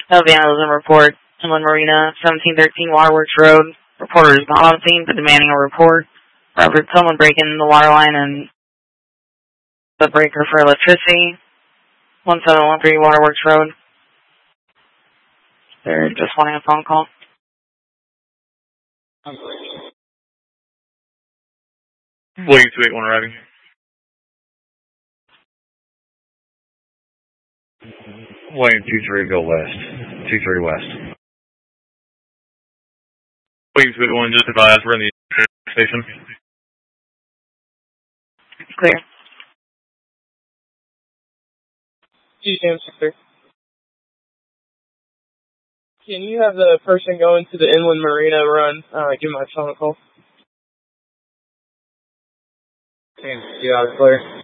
Elviana report. Inland Marina, 1713 Waterworks Road. Reporter is not on scene but demanding a report. Robert, someone breaking the water line and the breaker for electricity. 1713 Waterworks Road. They're just wanting a phone call. William 281 arriving. William 23 go west. 23 west. William 281 just advised we're in the station. Clear. G-Sam 6. Can you have the person go into the Inland Marina run? Give my phone a call. Yeah, clear.